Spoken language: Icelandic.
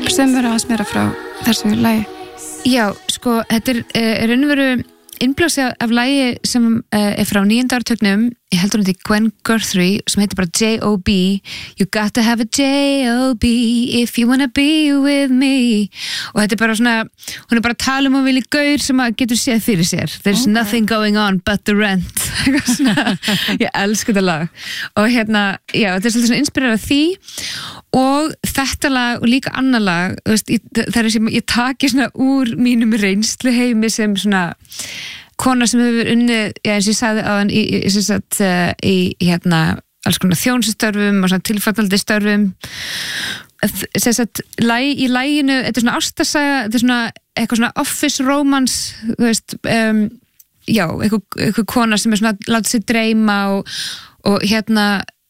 sömur að smera frá þessu lagi? Já, sko, þetta raunveru innblásið af lagi sem frá 9. áratugnum, ég heldur hún til Gwen Guthrie, sem heitir bara J.O.B. You got to have a J.O.B. if you wanna be with me. Og þetta bara svona, hún bara að tala að vilja gaur sem að getur séð fyrir sér. There's nothing going on but the rent. Svona, ég elska þetta lag. Og já, þetta svolítið svona inspirerað því. Og þetta lag og líka annar lag, það sem ég taki svona úr mínum reynsluheimi sem svona kona sem hefur unnið, eins og ég sagði áðan í alls konar þjónustörfum og svona tilfallandi störfum. Í laginu, þetta svona ástarsaga, þetta svona eitthvað svona office romance, eitthvað kona sem svona látið sig dreyma og